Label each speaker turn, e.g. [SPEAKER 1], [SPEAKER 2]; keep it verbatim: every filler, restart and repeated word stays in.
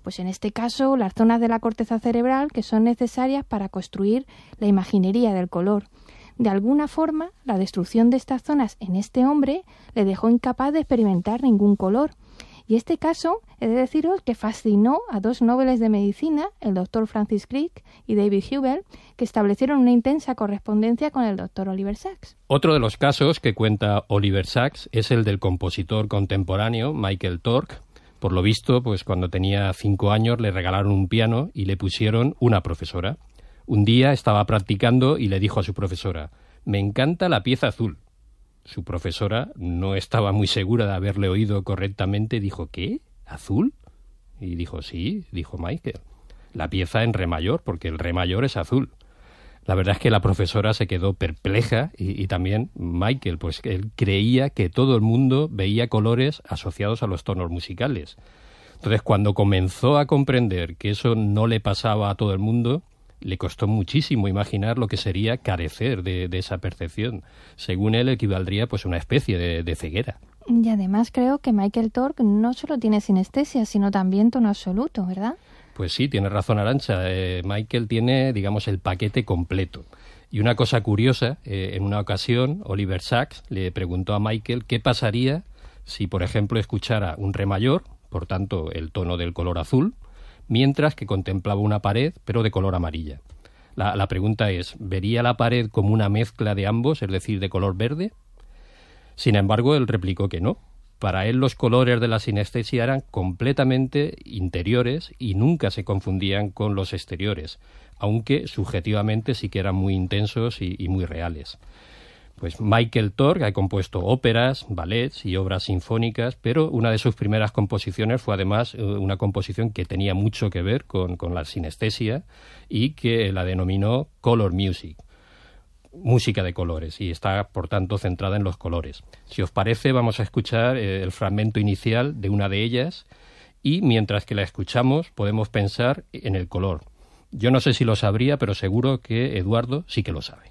[SPEAKER 1] Pues en este caso, las zonas de la corteza cerebral que son necesarias para construir la imaginería del color. De alguna forma, la destrucción de estas zonas en este hombre le dejó incapaz de experimentar ningún color. Y este caso, he de deciros que fascinó a dos nobles de medicina, el doctor Francis Crick y David Hubel, que establecieron una intensa correspondencia con el doctor Oliver Sacks.
[SPEAKER 2] Otro de los casos que cuenta Oliver Sacks es el del compositor contemporáneo Michael Torke. Por lo visto, pues cuando tenía cinco años le regalaron un piano y le pusieron una profesora. Un día estaba practicando y le dijo a su profesora: «Me encanta la pieza azul». Su profesora no estaba muy segura de haberle oído correctamente. Dijo: «¿Qué? ¿Azul?». Y dijo: «Sí», dijo Michael, «la pieza en re mayor, porque el re mayor es azul». La verdad es que la profesora se quedó perpleja y, y también Michael, pues él creía que todo el mundo veía colores asociados a los tonos musicales. Entonces, cuando comenzó a comprender que eso no le pasaba a todo el mundo, le costó muchísimo imaginar lo que sería carecer de, de esa percepción. Según él, equivaldría pues a una especie de, de ceguera.
[SPEAKER 1] Y además creo que Michael Torke no solo tiene sinestesia, sino también tono absoluto, ¿verdad?
[SPEAKER 2] Pues sí, tiene razón Arantxa. Eh, Michael tiene, digamos, el paquete completo. Y una cosa curiosa, eh, en una ocasión Oliver Sacks le preguntó a Michael qué pasaría si, por ejemplo, escuchara un re mayor, por tanto el tono del color azul, mientras que contemplaba una pared, pero de color amarilla. La, la pregunta es, ¿vería la pared como una mezcla de ambos, es decir, de color verde? Sin embargo, él replicó que no. Para él los colores de la sinestesia eran completamente interiores y nunca se confundían con los exteriores, aunque subjetivamente sí que eran muy intensos y, y muy reales. Pues Michael Torke ha compuesto óperas, ballets y obras sinfónicas, pero una de sus primeras composiciones fue además una composición que tenía mucho que ver con, con la sinestesia y que la denominó color music, música de colores, y está por tanto centrada en los colores. Si os parece, vamos a escuchar eh, el fragmento inicial de una de ellas y mientras que la escuchamos podemos pensar en el color. Yo no sé si lo sabría, pero seguro que Eduardo sí que lo sabe.